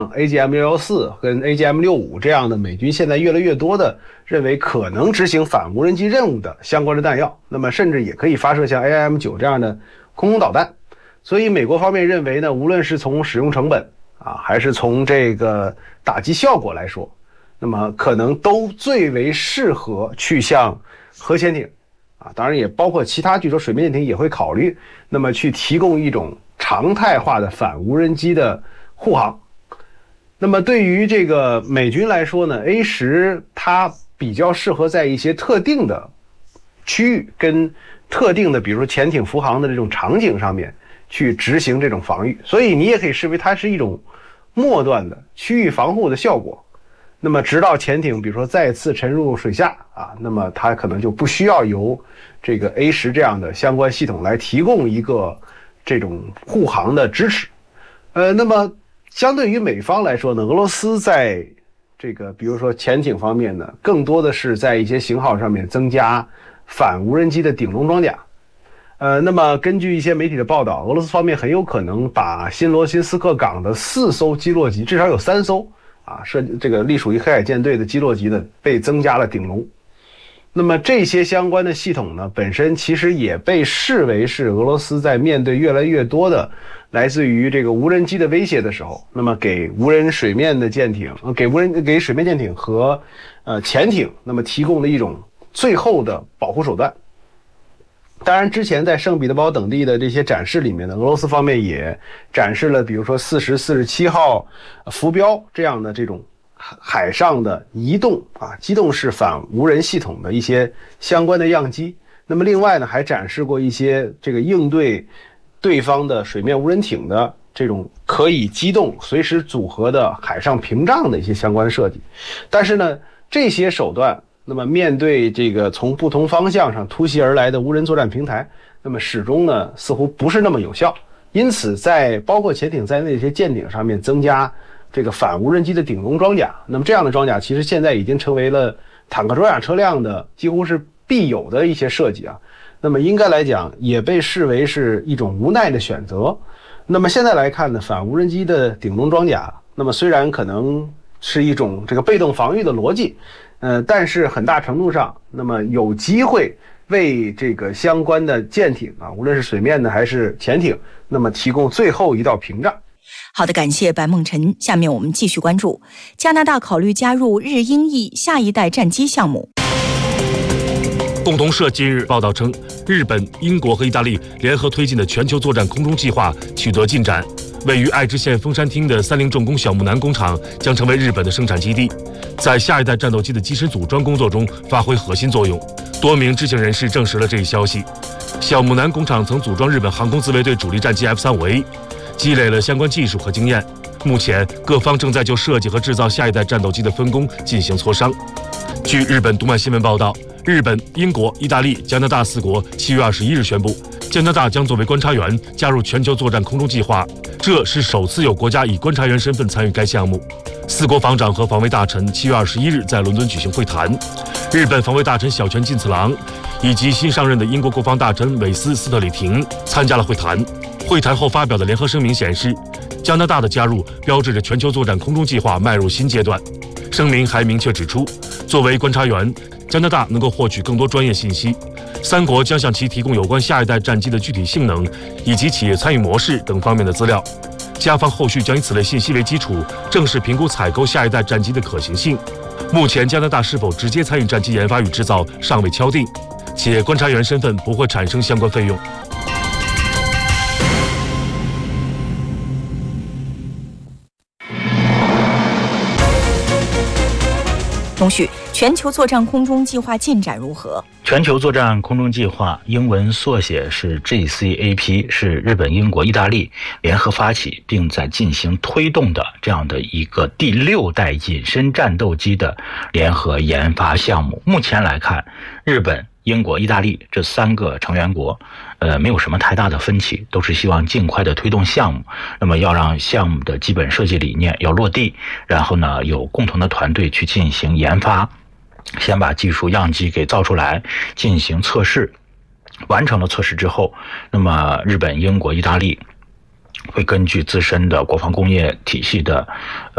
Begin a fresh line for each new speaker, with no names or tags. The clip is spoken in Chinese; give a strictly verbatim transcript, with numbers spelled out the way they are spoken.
A G M 六一四跟 A G M 六五这样的美军现在越来越多的认为可能执行反无人机任务的相关的弹药，那么甚至也可以发射像 A I M 九这样的空中导弹。所以美国方面认为呢，无论是从使用成本啊，还是从这个打击效果来说，那么可能都最为适合去向核潜艇啊，当然也包括其他，据说水面舰艇也会考虑，那么去提供一种常态化的反无人机的护航。那么对于这个美军来说呢 ，A 十它比较适合在一些特定的区域跟特定的，比如说潜艇扶航的这种场景上面去执行这种防御，所以你也可以视为它是一种末端的区域防护的效果。那么直到潜艇比如说再次沉入水下啊，那么它可能就不需要由这个 A 十这样的相关系统来提供一个这种护航的支持。呃，那么相对于美方来说呢，俄罗斯在这个比如说潜艇方面呢，更多的是在一些型号上面增加反无人机的顶笼装甲。呃，那么根据一些媒体的报道，俄罗斯方面很有可能把新罗辛斯克港的四艘基洛级，至少有三艘啊，是这个隶属于黑海舰队的基洛级的被增加了顶笼。那么这些相关的系统呢，本身其实也被视为是俄罗斯在面对越来越多的来自于这个无人机的威胁的时候，那么给无人水面的舰艇，给无人给水面舰艇和呃潜艇，那么提供的一种最后的保护手段。当然，之前在圣彼得堡等地的这些展示里面呢，俄罗斯方面也展示了，比如说四十、四十七号浮标这样的这种海上的移动啊，机动式反无人系统的一些相关的样机。那么另外呢，还展示过一些这个应对对方的水面无人艇的这种可以机动、随时组合的海上屏障的一些相关设计。但是呢，这些手段，那么面对这个从不同方向上突袭而来的无人作战平台，那么始终呢似乎不是那么有效。因此，在包括潜艇在内的一些舰艇上面增加这个反无人机的顶笼装甲，那么这样的装甲其实现在已经成为了坦克装甲车辆的几乎是必有的一些设计啊。那么应该来讲，也被视为是一种无奈的选择。那么现在来看呢，反无人机的顶笼装甲，那么虽然可能是一种这个被动防御的逻辑，呃，但是很大程度上，那么有机会为这个相关的舰艇啊，无论是水面的还是潜艇，那么提供最后一道屏障。
好的，感谢白梦辰。下面我们继续关注加拿大考虑加入日英意下一代战机项目。
共同社近日报道称，日本、英国和意大利联合推进的全球作战空中计划取得进展。位于爱知县丰山町的三菱重工小木南工厂将成为日本的生产基地，在下一代战斗机的机身组装工作中发挥核心作用。多名知情人士证实了这一消息。小木南工厂曾组装日本航空自卫队主力战机 F 三十五 A， 积累了相关技术和经验。目前各方正在就设计和制造下一代战斗机的分工进行磋商。据日本读卖新闻报道，日本、英国、意大利、加拿大四国七月二十一日宣布，加拿大将作为观察员加入全球作战空中计划，这是首次有国家以观察员身份参与该项目。四国防长和防卫大臣七月二十一日在伦敦举行会谈，日本防卫大臣小泉进次郎以及新上任的英国国防大臣韦斯·斯特里廷参加了会谈。会谈后发表的联合声明显示，加拿大的加入标志着全球作战空中计划迈入新阶段。声明还明确指出，作为观察员，加拿大能够获取更多专业信息，三国将向其提供有关下一代战机的具体性能以及企业参与模式等方面的资料。加方后续将以此类信息为基础，正式评估采购下一代战机的可行性。目前加拿大是否直接参与战机研发与制造尚未敲定，且观察员身份不会产生相关费用。
钟旭，全球作战空中计划进展如何？
全球作战空中计划英文缩写是 G C A P， 是日本、英国、意大利联合发起并在进行推动的这样的一个第六代隐身战斗机的联合研发项目。目前来看，日本、英国、意大利这三个成员国呃，没有什么太大的分歧，都是希望尽快的推动项目。那么要让项目的基本设计理念要落地，然后呢，有共同的团队去进行研发，先把技术样机给造出来，进行测试。完成了测试之后，那么日本、英国、意大利会根据自身的国防工业体系的